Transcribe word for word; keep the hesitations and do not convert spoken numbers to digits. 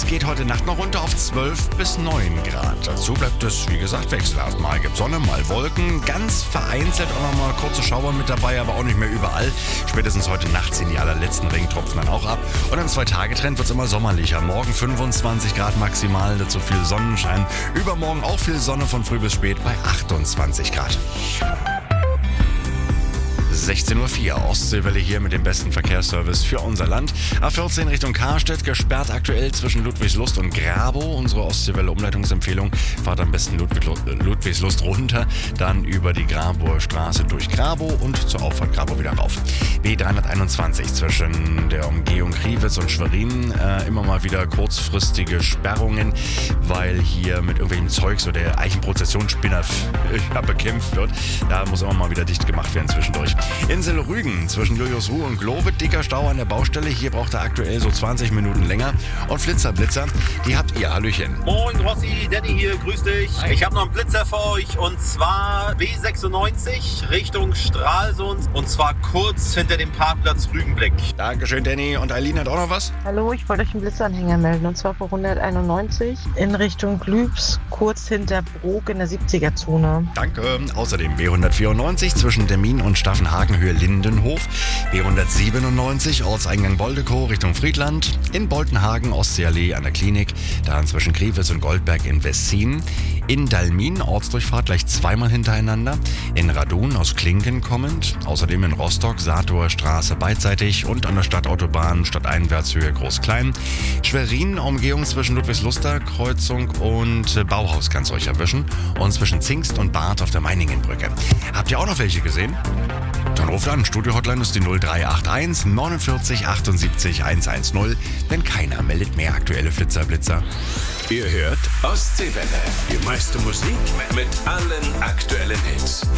es geht heute Nacht noch runter auf zwölf bis neun Grad. Dazu bleibt es, wie gesagt, wechselhaft. Mal gibt Sonne, mal Wolken. Ganz vereinzelt auch noch mal kurze Schauer mit dabei, aber auch nicht mehr überall. Spätestens heute Nacht ziehen die allerletzten Regentropfen dann auch ab. Und im Zwei-Tage-Trend wird es immer sommerlicher. Morgen fünfundzwanzig Grad maximal, dazu viel Sonnenschein. Übermorgen auch viel Sonne von früh bis spät bei achtundzwanzig Grad. sechzehn Uhr vier, Ostseewelle hier mit dem besten Verkehrsservice für unser Land. A vierzehn Richtung Karstedt, gesperrt aktuell zwischen Ludwigslust und Grabow. Unsere Ostseewelle-Umleitungsempfehlung, fahrt am besten Ludwig, Ludwigslust runter, dann über die Grabower Straße durch Grabow und zur Auffahrt Grabow wieder rauf. B dreihunderteinundzwanzig zwischen der Umgehung Kriwitz und Schwerin, äh, immer mal wieder kurzfristige Sperrungen, weil hier mit irgendwelchem Zeug so der Eichenprozessionsspinner ja, bekämpft wird. Da muss immer mal wieder dicht gemacht werden zwischendurch. Insel Rügen zwischen Juliusruh und Globit, dicker Stau an der Baustelle. Hier braucht er aktuell so zwanzig Minuten länger. Und Flitzer, Blitzer, die habt ihr. Hallöchen. Moin Rossi, Danny hier, grüß dich. Ich habe noch einen Blitzer für euch und zwar B sechsundneunzig Richtung Stralsund und zwar kurz hinter dem Parkplatz Rügenblick. Dankeschön, Danny. Und Eileen hat auch noch was? Hallo, ich wollte euch einen Blitzanhänger melden und zwar für hunderteinundneunzig in Richtung Glübs, kurz hinter Brok in der siebziger-Zone. Danke. Außerdem B hundertvierundneunzig zwischen Demmin und Staffenhagen Höhe Lindenhof, B hundertsiebenundneunzig Ortseingang Boldekow Richtung Friedland, in Boltenhagen Ostseeallee an der Klinik, dann zwischen Kriwitz und Goldberg in Wessin, in Dalmin Ortsdurchfahrt gleich zweimal hintereinander, in Radun aus Klinken kommend, außerdem in Rostock Saatower Straße beidseitig und an der Stadtautobahn Stadteinwärtshöhe Groß-Klein, Schwerin Umgehung zwischen Ludwigsluster Kreuzung und Bauhaus kann's euch erwischen und zwischen Zingst und Barth auf der Meiningenbrücke. Habt ihr auch noch welche gesehen? Dann ruft an, Studio-Hotline ist die null drei acht eins neunundvierzig achtundsiebzig hundertzehn, denn keiner meldet mehr aktuelle Flitzer-Blitzer. Ihr hört Ostseewelle, die meiste Musik mit allen aktuellen Hits.